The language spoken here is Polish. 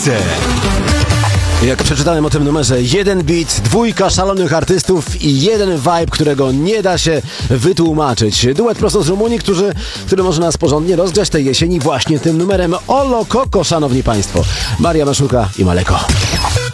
Jak przeczytałem o tym numerze, jeden beat, dwójka szalonych artystów i jeden vibe, którego nie da się wytłumaczyć. Duet prosto z Rumunii, który może nas porządnie rozgrzać tej jesieni właśnie tym numerem Olo Koko, szanowni państwo. Maria Maszuka i Maleko.